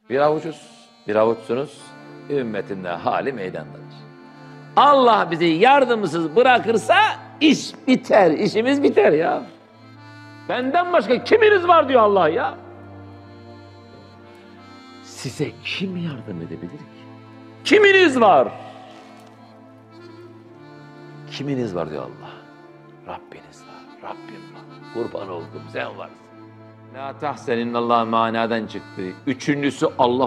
Bir avucuz, bir avuçsunuz, ümmetinde hali meydandadır. Allah bizi yardımsız bırakırsa iş biter, işimiz biter ya. Benden başka kiminiz var diyor Allah ya. Size kim yardım edebilir ki? Kiminiz var? Kiminiz var diyor Allah. Rabbiniz var, Rabbim var. Kurban oldum, sen varsın. La tahsen innallah manadan çıktı. Üçüncüsü Allah